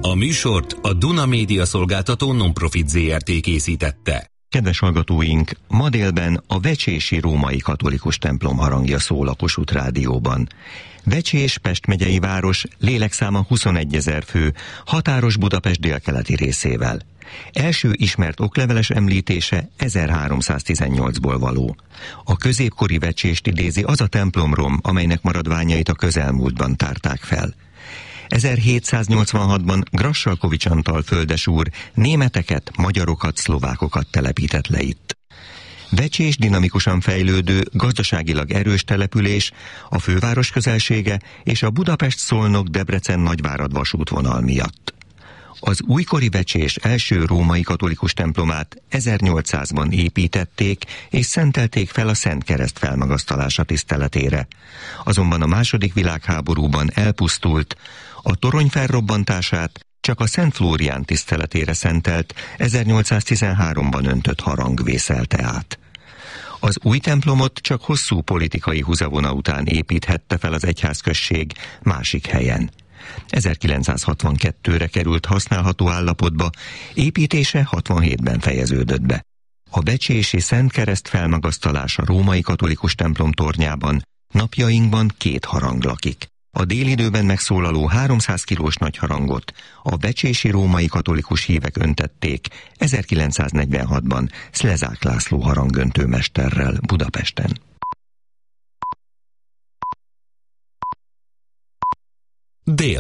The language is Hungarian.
A műsort a Duna Média Szolgáltató Non-Profit Zrt. Készítette. Kedves hallgatóink, ma délben a Vecsési Római Katolikus Templom harangja szól a Kossuth Rádióban. Vecsés Pest megyei város, lélekszáma 21 000 fő, határos Budapest délkeleti részével. Első ismert okleveles említése 1318-ból való. A középkori Vecsést idézi az a templomrom, amelynek maradványait a közelmúltban tárták fel. 1786-ban Grassalkovich Antal földesúr németeket, magyarokat, szlovákokat telepített le itt. Vecsés dinamikusan fejlődő, gazdaságilag erős település, a főváros közelsége és a Budapest-Szolnok-Debrecen-Nagyvárad vasútvonal miatt. Az újkori Vecsés első római katolikus templomát 1800-ban építették és szentelték fel a Szent Kereszt felmagasztalása tiszteletére. Azonban a II. Világháborúban elpusztult, a torony felrobbantását csak a Szent Flórián tiszteletére szentelt 1813-ban öntött harang vészelte át. Az új templomot csak hosszú politikai húzavona után építhette fel az egyházközség másik helyen. 1962-re került használható állapotba, építése 67-ben fejeződött be. A vecsési Szent Kereszt felmagasztalás a római katolikus templom tornyában napjainkban 2 harang lakik. A délidőben megszólaló 300 kilós nagyharangot a vecsési római katolikus hívek öntették 1946-ban Szlezák László harangöntő mesterrel Budapesten. Dél.